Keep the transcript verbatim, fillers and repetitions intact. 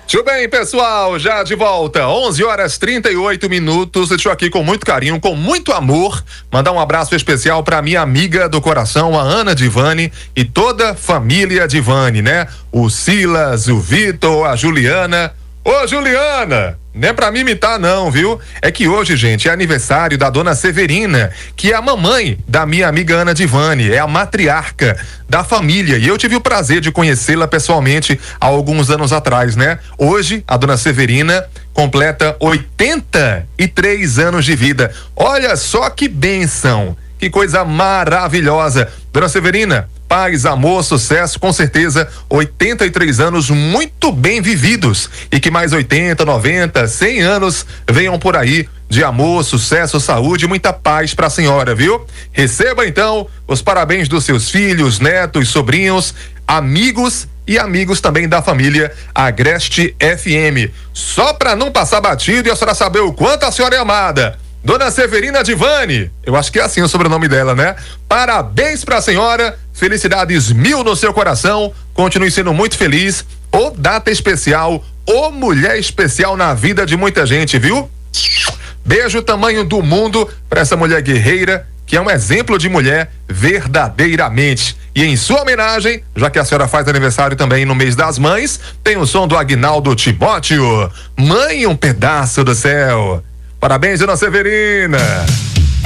Tudo bem, pessoal, já de volta, onze horas trinta e oito minutos, estou aqui com muito carinho, com muito amor, mandar um abraço especial para minha amiga do coração, a Ana Divani e toda a família Divani, né? O Silas, o Vitor, a Juliana. Ô, Juliana, não é pra me imitar não, viu? É que hoje, gente, é aniversário da dona Severina, que é a mamãe da minha amiga Ana Divani, é a matriarca da família, e eu tive o prazer de conhecê-la pessoalmente há alguns anos atrás, né? Hoje, a dona Severina completa oitenta e três anos de vida. Olha só que bênção, que coisa maravilhosa. Dona Severina, paz, amor, sucesso, com certeza, oitenta e três anos muito bem vividos e que mais oitenta, noventa, cem anos venham por aí de amor, sucesso, saúde e muita paz para a senhora, viu? Receba então os parabéns dos seus filhos, netos, sobrinhos, amigos e amigos também da família Agreste F M. Só para não passar batido e a senhora saber o quanto a senhora é amada, Dona Severina Divani, eu acho que é assim o sobrenome dela, né? Parabéns pra senhora, felicidades mil no seu coração, continue sendo muito feliz, ô data especial, ô mulher especial na vida de muita gente, viu? Beijo tamanho do mundo pra essa mulher guerreira, que é um exemplo de mulher verdadeiramente. E em sua homenagem, já que a senhora faz aniversário também no mês das mães, tem o som do Aguinaldo Timóteo, Mãe um pedaço do céu. Parabéns, dona Severina.